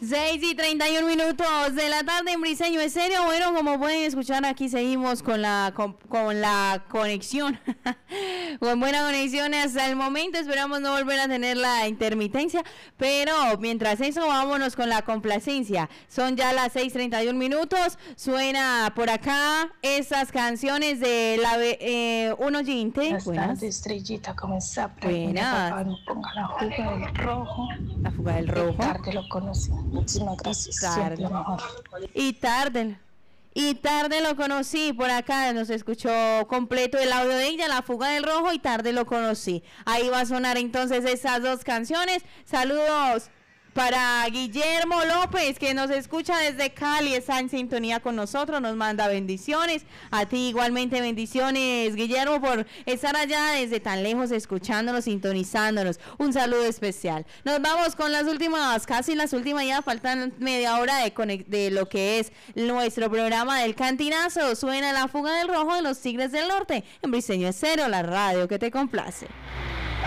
6:31 de la tarde en Briseño Estéreo. Bueno, como pueden escuchar, aquí seguimos con la conexión. Con buena conexión hasta el momento. Esperamos no volver a tener la intermitencia. Pero mientras eso, vámonos con la complacencia. Son ya las 6:31. Suena por acá estas canciones de un oyente. Buenas tardes, Estrellita, ¿cómo está? Buenas. Papá, no ponga la fuga del rojo. La fuga del rojo. Tarde lo conocí. Muchísimas gracias. Tarde. Siempre mejor. Y tarde lo conocí. Por acá nos escuchó completo el audio de ella, La fuga del rojo, y tarde lo conocí. Ahí va a sonar entonces esas dos canciones. Saludos para Guillermo López, que nos escucha desde Cali, está en sintonía con nosotros, nos manda bendiciones. A ti igualmente bendiciones, Guillermo, por estar allá desde tan lejos escuchándonos, sintonizándonos. Un saludo especial. Nos vamos con las últimas, casi las últimas, ya faltan media hora de lo que es nuestro programa del Cantinazo. Suena La fuga del rojo de los Tigres del Norte en Briseño Estéreo, la radio que te complace.